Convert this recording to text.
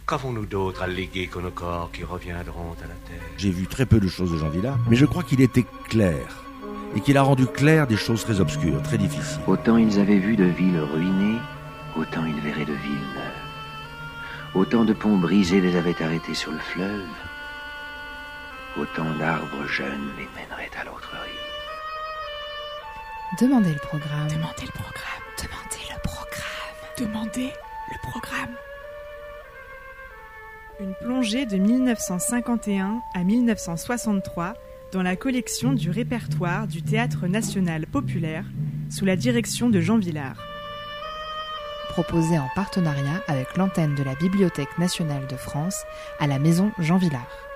Qu'avons-nous d'autre à léguer que nos corps qui reviendront à la terre? J'ai vu très peu de choses de Jean Vilar, mais je crois qu'il était clair, et qu'il a rendu clair des choses très obscures, très difficiles. Autant ils avaient vu de villes ruinées, autant ils verraient de villes neuves. Autant de ponts brisés les avaient arrêtés sur le fleuve, autant d'arbres jeunes les mèneraient à l'autre rive. Demandez le programme. Demandez le programme. Demandez le programme. Demandez le programme. Une plongée de 1951 à 1963 dans la collection du répertoire du Théâtre national populaire sous la direction de Jean Vilar. Proposé en partenariat avec l'antenne de la Bibliothèque nationale de France à la Maison Jean Vilar.